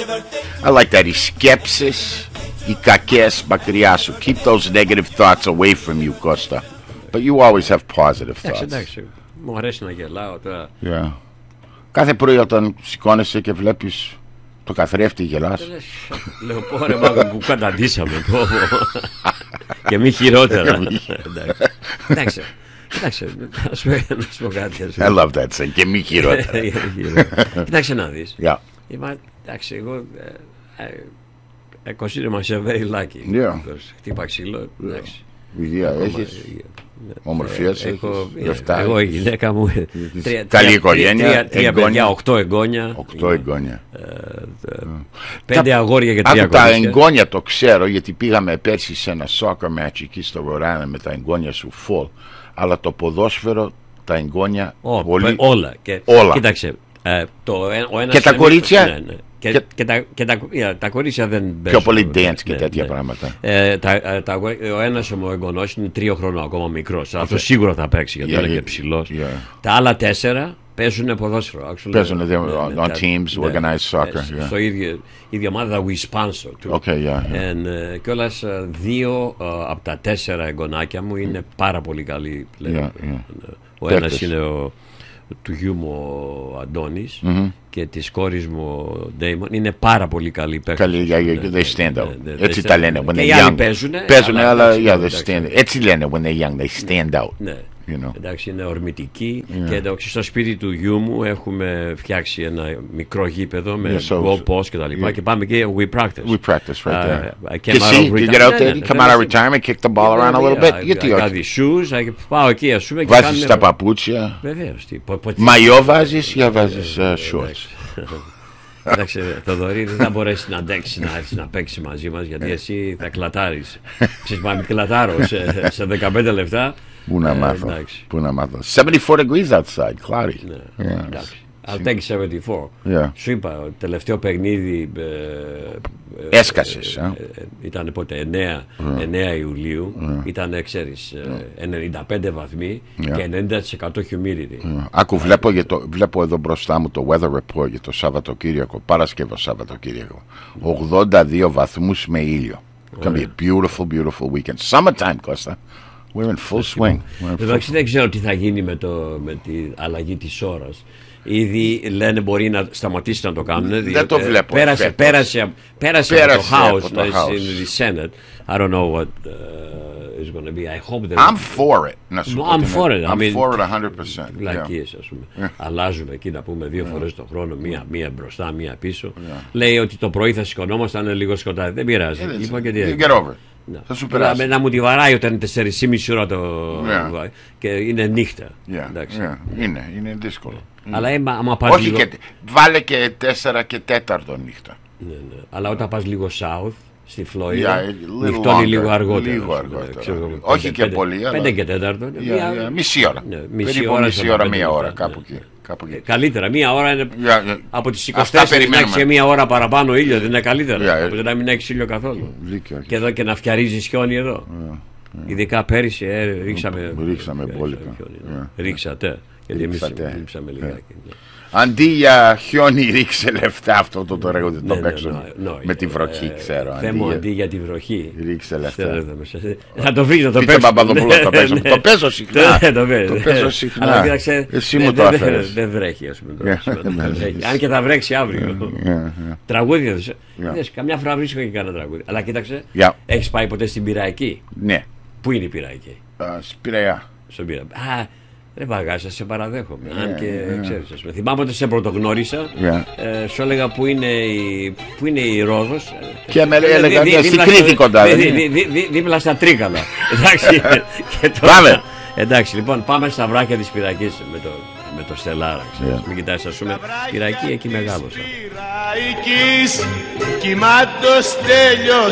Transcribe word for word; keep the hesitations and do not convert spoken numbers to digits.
I like that. Οι σκέψεις, οι κακές μακριά σου. Keep those negative thoughts away from you, Costa. But you always have positive thoughts. Εντάξει, μου αρέσει να γελάω τώρα. Yeah. Κάθε πρωί όταν σηκώνεσαι και βλέπεις το καθρέφτη γελάς. Λέω πόρε μάγκα που καταντήσαμε. Και μη χειρότερα. Εντάξει. Κοιτάξτε, να σου πω κάτι. I love that saying. Και μη χειρότερα. Κοιτάξτε να δεις. Yeah. Εντάξει, εγώ I consider myself very lucky. Yeah. Χτύπα ξύλο. Εντάξει. Υγεία έχεις. Ομορφιές έχεις. Λεφτά. Εγώ η γυναίκα μου. Καλή οικογένεια. Τρία παιδιά, οκτώ εγγόνια. Οκτώ εγγόνια. Πέντε αγόρια και τρία κορίτσια. Τα εγγόνια το ξέρω, γιατί πήγαμε πέρσι σε ένα soccer match εκεί στο Rhode Island με τα εγγόνια σου full. Αλλά το ποδόσφαιρο, τα εγγόνια πολύ. Όλα. Κοίταξε. Και τα κορίτσια. Και, και, και, τα, και τα, yeah, τα κορίτσια δεν παίζουν. Πιο πολύ dance και ναι, τέτοια ναι. πράγματα. Ε, τα, τα, ο ένας ο εγγονός είναι τρία χρονών ακόμα μικρός. Okay. Αυτό σίγουρα θα παίξει γιατί yeah, είναι yeah, και ψηλός. Yeah. Τα άλλα τέσσερα παίζουν ποδόσφαιρο. Παίζουν ναι, on ναι, teams, ναι, organized soccer. Ναι, yeah. Στο ίδιο, ίδια ομάδα we sponsor. Too. Okay, yeah, yeah. And, uh, και όλας δύο uh, από τα τέσσερα εγγονάκια μου είναι πάρα πολύ καλοί. Yeah, yeah. Ο ένας είναι ο του γιού μου ο Αντώνης mm-hmm. και της κόρης μου ο Ντέιμον είναι πάρα πολύ καλοί παίκτες. Καλοί, yeah, they stand out. Yeah, they έτσι stand τα λένε when they're young. Παίζουνε, παίζουνε αλλά yeah, they stand. Έτσι λένε when they're young, they stand out. Ναι. You know. Εντάξει, είναι ορμητικοί yeah. και εντάξει, στο σπίτι του γιού μου έχουμε φτιάξει ένα μικρό γήπεδο με yeah, so, goal post και τα λοιπά yeah. και πάμε και we practice. We practice right there. Uh, you see, you get out there, you come out of retirement, kick the ball around a little bit. Γιατί όχι. Κάτι shoes, πάω εκεί ας πούμε. Βάζεις τα παπούτσια. Βεβαίως. Μαϊό βάζεις ή βάζεις shorts. Εντάξει, Θοδωρή, δεν θα μπορέσει να αντέξει να έρθει να παίξει μαζί μας γιατί εσύ θα κλατάρεις. Ξέρεις, πάμε κλατάρω σε δεκαπέντε λεπτά. Πού να μάθω, πού να μάθω. seventy-four degrees outside, κλάρι. I'll take seventy-four. Yeah. Σου είπα, το τελευταίο παιχνίδι ε, έσκασες. Ε, ε, ήταν πότε εννέα, mm. εννέα Ιουλίου. Mm. Ήταν, ξέρεις, mm. ενενήντα πέντε βαθμοί yeah. και ενενήντα τοις εκατό humidity. Mm. Άκου, βλέπω, για το, βλέπω εδώ μπροστά μου το weather report για το Σαββατοκύριακο, Παρασκευό Σαββατοκύριακο. Mm. ογδόντα δύο βαθμούς με ήλιο. It's gonna be a beautiful, beautiful weekend. Summertime, Costa. We're in full swing. Εντάξει, δεν ξέρω τι θα γίνει με, το, με την αλλαγή της ώρας. Ήδη λένε μπορεί να σταματήσει να το κάνουν. Δεν το βλέπω. Πέρασε, πέρασε, πέρασε, πέρασε από το House, το House. Senate. I don't know what uh, is going to be. I hope that I'm for it. Να σου no, I'm for it. I'm I mean, for it one hundred percent. Βλακίες, ας πούμε. Yeah. Αλλάζουμε εκεί να πούμε δύο yeah. φορές το χρόνο, μία, μία μπροστά, μία πίσω. Yeah. Λέει ότι το πρωί θα σηκωνόμασταν λίγο σκοτάδι. Δεν πειράζει. Yeah, λοιπόν, και τι you get over it. No. Θα σου περάσει. Να μου τη βαράει όταν είναι τέσσερις και μισή ώρα το... yeah. και είναι νύχτα. Yeah. Yeah. Είναι, είναι δύσκολο. Mm. Αλλά έμα, άμα πας όχι λίγο... και, βάλε και τέσσερα και τέταρτο νύχτα. Ναι, ναι. Αλλά όταν πας λίγο south, στη Φλόριδα, yeah, νυχτώνει λίγο αργότερα. Λίγο αργότερα. Ξέρω, όχι πέντε, και πέντε, πολύ, αλλά... Πέντε και τέταρτο. Yeah, μια... yeah. Μισή ώρα. Ναι, μισή περίπου ώρα, μισή ώρα, μία ώρα, κάπου εκεί. Ε, καλύτερα, μία ώρα είναι yeah, yeah. από τις είκοσι τέσσερα να έχεις και μία ώρα παραπάνω ήλιο, δεν είναι καλύτερα. Yeah, από να μην έχεις ήλιο καθόλου. Δίκαιο, και εδώ και να φτιαρίζεις χιόνι εδώ. Yeah, yeah. Ειδικά πέρυσι ε, ρίξαμε. Ρίξαμε μπόλικα. Ρίξατε. Γιατί εμείς ρίξαμε λιγάκι. Αντί για χιόνι ρίξε λεφτά, αυτό το τραγούδι το παίξω με τη βροχή, ξέρω. Θεέ μου, αντί για τη βροχή ρίξε λεφτά. Θα το βρεις να το παίξω. Πίτσα Παπαδοπούλου το παίξω. Το παίζω συχνά. Το παίζω συχνά. Εσύ μου το έφερες. Δεν βρέχει, ας πούμε. Αν και θα βρέξει αύριο. Τραγούδια. Καμιά φορά βρίσκω και κάνα τραγούδι. Αλλά κοίταξε, έχεις πάει ποτέ στην Πειραϊκή? Ναι. Πού είναι η Πειραϊκή? Στην Πειραιά. Στον Πειραιά. Ρε Παγάσα, σε παραδέχομαι. Yeah, αν και yeah. ξέρεις, ας πούμε. Θυμάμαι ότι σε πρωτογνώρισα, yeah. ε, σου έλεγα που είναι η, που είναι η Ρόδος. Και με έλεγα δι, στην Κρήτη κοντά. Δι, δι, δι, δι, δίπλα στα Τρίκαλα. Εντάξει. Πάμε. Εντάξει, λοιπόν, πάμε στα βράχια της Πειραϊκής με το, με το Στελάρα. Yeah. Μην κοιτάς, ας πούμε, Πειραϊκή, εκεί μεγάλωσα.